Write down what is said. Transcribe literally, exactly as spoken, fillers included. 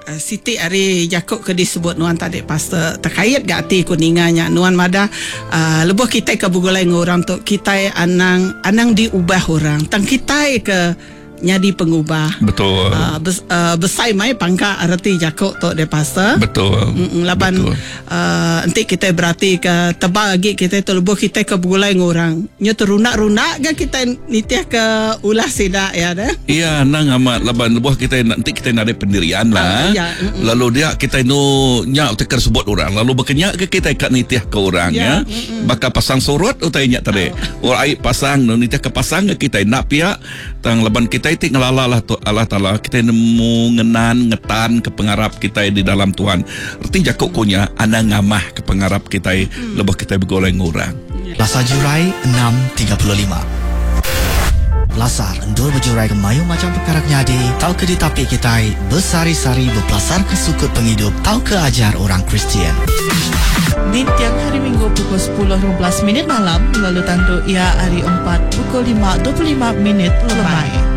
uh, Siti Ari Jakob ke disebut nuan tadi pastor terkait gak ti kuninganya nuan mada uh, lebuh kita ke bugulai ngorang tu kita anang anang diubah orang tang kita ke nyadi pengubah. Betul. Uh, bes, uh, besai mai pangka arti Jakob tu de pastor. Betul. Mm, laban uh, nanti kita berarti ke tebal lagi kita tu lebuh kita ke bugulai ngorang. Nya terunak-runak ke kita nitiah ke ulah sida ya dah. Iya, nang amat laban lebuh kita nanti kita nak ada pendirian lah. Uh, ya, mm, lalu dia kita nu nyak teker sebut orang. Lalu berkenyak ke kita kat nitiah ke orang ya. ya. Baka pasang surut utai nyak tadi. Oh. Or air pasang nu nitiah ke pasang kita nak pihak tang laban kita itik ngelala lah tu Allah Ta'ala kita nemu ngenan ngetan ke pengarap kita di dalam Tuhan. Erti Jakob kunya ana ngamah ke pengarap kita hmm. lebih kita bergoleng orang. Lasar Jurai enam tiga puluh lima. Lasar endur berjurai ke mayu macam perkara nyadi. Tahu ke ditapi kita bersari-sari berpelasar ke sukut penghidup. Tahu ke ajar orang Kristian. Di tiap hari Minggu pukul sepuluh lima belas minit malam, lalu tandu ia hari empat pukul lima dua puluh lima minit lebay.